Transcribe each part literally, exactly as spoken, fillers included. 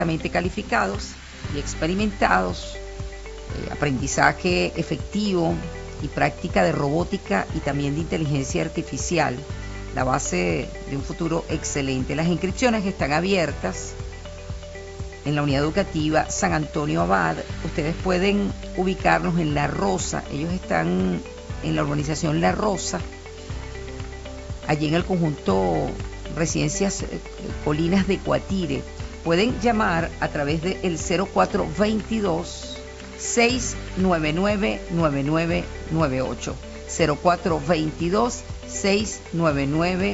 calificados y experimentados, eh, aprendizaje efectivo y práctica de robótica y también de inteligencia artificial, la base de un futuro excelente. Las inscripciones están abiertas en la unidad educativa San Antonio Abad. Ustedes pueden ubicarnos en La Rosa. Ellos están en la urbanización La Rosa, allí en el conjunto Residencias Colinas de Cuatire. Pueden llamar a través del cero cuatro veintidós, seis nueve nueve, nueve nueve nueve ocho. cero cuatro veintidós, seis nueve nueve,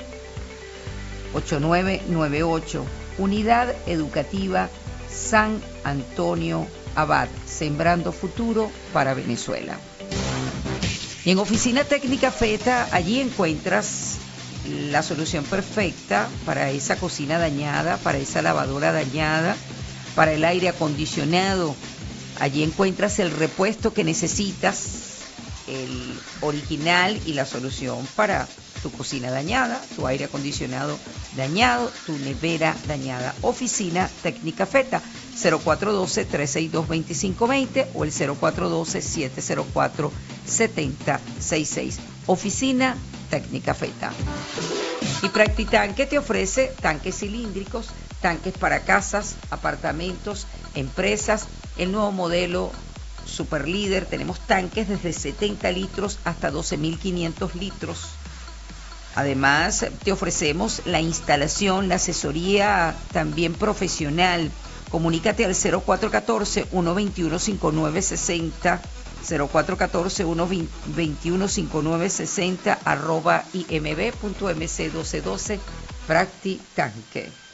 ocho nueve nueve ocho. Unidad Educativa San Antonio Abad, sembrando futuro para Venezuela. Y en Oficina Técnica Feta, allí encuentras la solución perfecta para esa cocina dañada, para esa lavadora dañada, para el aire acondicionado. Allí encuentras el repuesto que necesitas, el original y la solución para tu cocina dañada, tu aire acondicionado dañado, tu nevera dañada. Oficina Técnica Feta, cero cuatro uno dos, tres seis dos, dos cinco dos cero o el cero cuatro uno dos, siete cero cuatro, siete cero seis seis. Oficina Técnica Feta. Y Practitanque te ofrece tanques cilíndricos, tanques para casas, apartamentos, empresas, el nuevo modelo Super Líder. Tenemos tanques desde setenta litros hasta doce mil quinientos litros. Además, te ofrecemos la instalación, la asesoría también profesional. Comunícate al cero cuatro uno cuatro, uno dos uno, cinco nueve seis cero, cero cuatro uno cuatro, uno dos uno, cinco nueve seis cero, arroba imb punto m c doce doce. Practitanque.